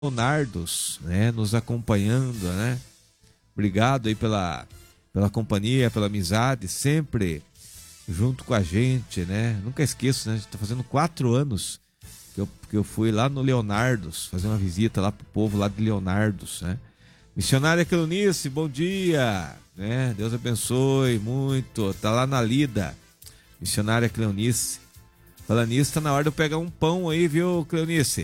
Leonardos, né, nos acompanhando, né? Obrigado aí pela companhia, pela amizade, sempre junto com a gente, né? Nunca esqueço, né? A gente tá fazendo 4 anos que eu fui lá no Leonardos, fazer uma visita lá pro povo lá de Leonardos, né? Missionária Cleonice, bom dia, né? Deus abençoe muito, tá lá na lida, missionária Cleonice. Falando nisso, tá na hora de eu pegar um pão aí, viu, Cleonice?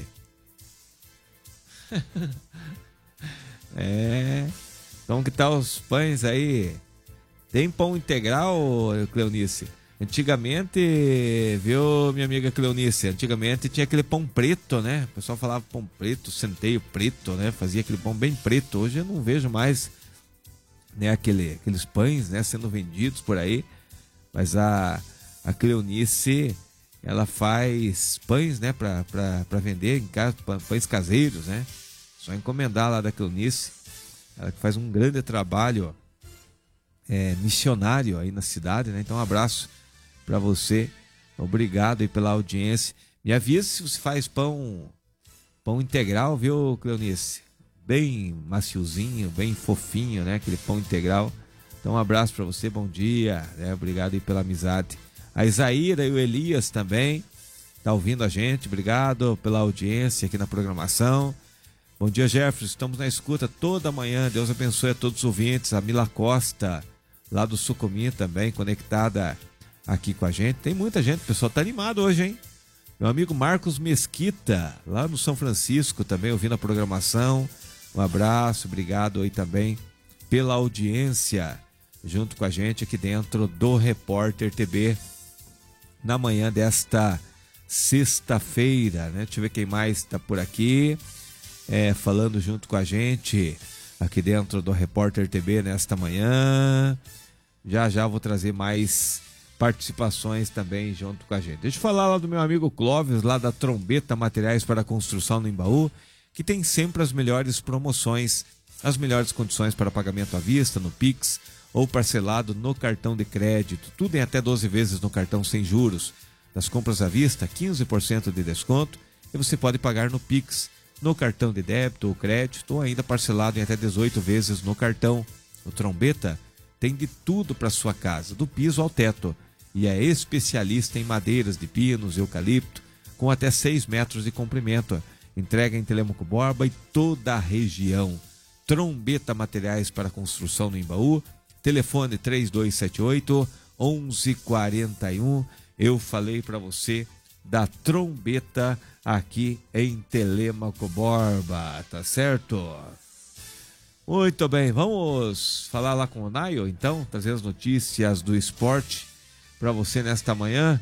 Então que tal os pães aí? Tem pão integral, Cleonice? Antigamente, viu, minha amiga Cleonice? Antigamente tinha aquele pão preto, né? O pessoal falava pão preto, centeio preto, né? Fazia aquele pão bem preto. Hoje eu não vejo mais, né, aqueles pães, né, sendo vendidos por aí. Mas a Cleonice, ela faz pães, né, pra vender em casa, pães caseiros, né? Só encomendar lá da Cleonice. Ela que faz um grande trabalho missionário aí na cidade, né? Então um abraço para você, obrigado aí pela audiência. Me avisa se você faz pão integral, viu, Cleonice? Bem maciozinho, bem fofinho, né? Aquele pão integral. Então um abraço para você, bom dia, né? Obrigado aí pela amizade. A Isaíra e o Elias também tá ouvindo a gente, obrigado pela audiência aqui na programação. Bom dia, Jefferson, estamos na escuta toda manhã, Deus abençoe a todos os ouvintes. A Mila Costa, lá do Sucumim também, conectada aqui com a gente. Tem muita gente, o pessoal tá animado hoje, hein? Meu amigo Marcos Mesquita, lá no São Francisco, também ouvindo a programação. Um abraço, obrigado aí também pela audiência, junto com a gente aqui dentro do Repórter TB, na manhã desta sexta-feira, né? Deixa eu ver quem mais tá por aqui, falando junto com a gente aqui dentro do Repórter TB nesta manhã. Já vou trazer mais participações também junto com a gente. Deixa eu falar lá do meu amigo Clóvis, lá da Trombeta Materiais para Construção no Embaú, que tem sempre as melhores promoções, as melhores condições para pagamento à vista, no Pix ou parcelado no cartão de crédito. Tudo em até 12 vezes no cartão sem juros. Das compras à vista, 15% de desconto, e você pode pagar no Pix, no cartão de débito ou crédito, ou ainda parcelado em até 18 vezes no cartão. O Trombeta tem de tudo para sua casa, do piso ao teto, e é especialista em madeiras de pinos, eucalipto, com até 6 metros de comprimento. Entrega em Telêmaco Borba e toda a região. Trombeta Materiais para Construção no Embaú, telefone 3278-1141. Eu falei para você da Trombeta aqui em Telêmaco Borba, tá certo? Muito bem, vamos falar lá com o Naio, então, trazer as notícias do esporte para você nesta manhã.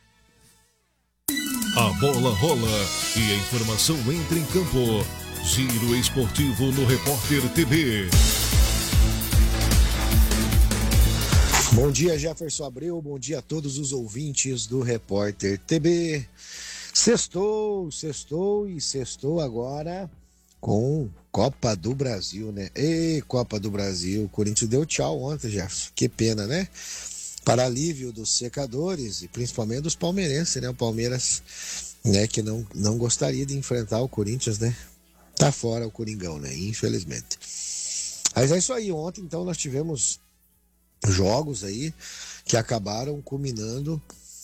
A bola rola e a informação entra em campo. Giro esportivo no Repórter TB. Bom dia, Jefferson Abreu, bom dia a todos os ouvintes do Repórter TB. Sextou agora com Copa do Brasil, né? Ei, Copa do Brasil, o Corinthians deu tchau ontem, Jefferson, que pena, né? Para alívio dos secadores e principalmente dos palmeirenses, né? O Palmeiras, né, que não gostaria de enfrentar o Corinthians, né? Tá fora o Coringão, né? Infelizmente. Mas é isso aí, ontem então nós tivemos jogos aí que acabaram culminando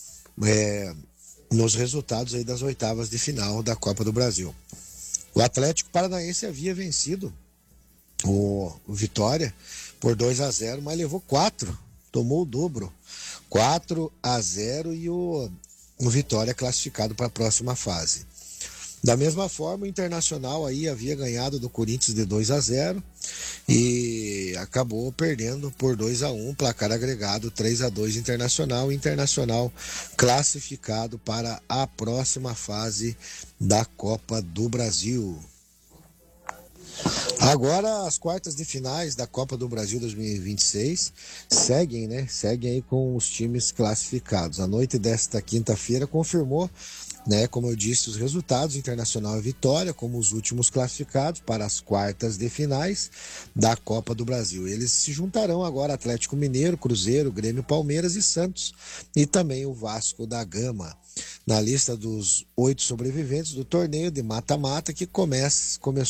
nos resultados aí das oitavas de final da Copa do Brasil. O Atlético Paranaense havia vencido o Vitória por 2-0, mas levou 4, tomou o dobro, 4-0, e o Vitória classificado para a próxima fase. Da mesma forma, o Internacional aí havia ganhado do Corinthians de 2-0 e acabou perdendo por 2-1, placar agregado 3-2 Internacional classificado para a próxima fase da Copa do Brasil. Agora as quartas de finais da Copa do Brasil 2026 seguem, né? Seguem aí com os times classificados. A noite desta quinta-feira confirmou, né, como eu disse, os resultados: Internacional e Vitória como os últimos classificados para as quartas de finais da Copa do Brasil. Eles se juntarão agora Atlético Mineiro, Cruzeiro, Grêmio, Palmeiras e Santos, e também o Vasco da Gama, na lista dos 8 sobreviventes do torneio de mata-mata que começou